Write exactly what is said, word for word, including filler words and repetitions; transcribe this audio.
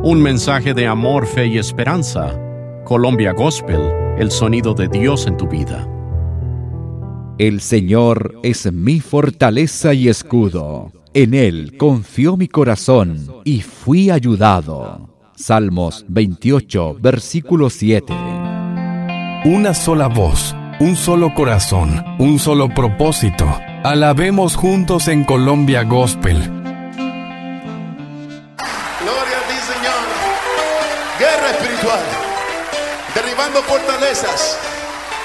Un mensaje de amor, fe y esperanza. Colombia Gospel, el sonido de Dios en tu vida. El Señor es mi fortaleza y escudo. En Él confió mi corazón y fui ayudado. Salmos veintiocho, versículo siete. Una sola voz, un solo corazón, un solo propósito. Alabemos juntos en Colombia Gospel. Gloria a ti, Señor. Guerra espiritual. Derribando fortalezas.